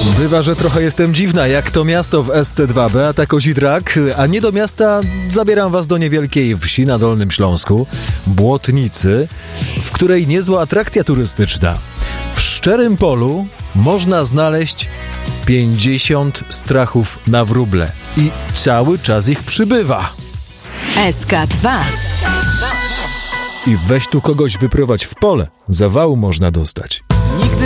Bywa, że trochę jestem dziwna, jak to miasto w SC2, Beata Kozidrak, a nie do miasta zabieram was do niewielkiej wsi na Dolnym Śląsku, Błotnicy, w której niezła atrakcja turystyczna. W szczerym polu można znaleźć 50 strachów na wróble i cały czas ich przybywa. SK2. I weź tu kogoś wyprowadź w pole, zawału można dostać.